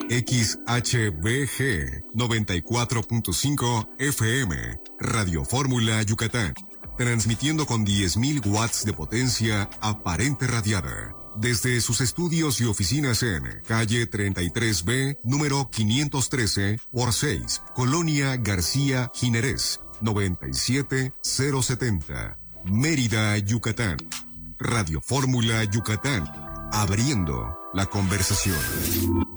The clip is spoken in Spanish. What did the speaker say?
XHBG 94.5 FM, Radio Fórmula Yucatán, transmitiendo con 10.000 watts de potencia aparente radiada, desde sus estudios y oficinas en calle 33B, número 513 por 6, Colonia García Ginerés, 97070, Mérida, Yucatán. Radio Fórmula Yucatán, abriendo la conversación.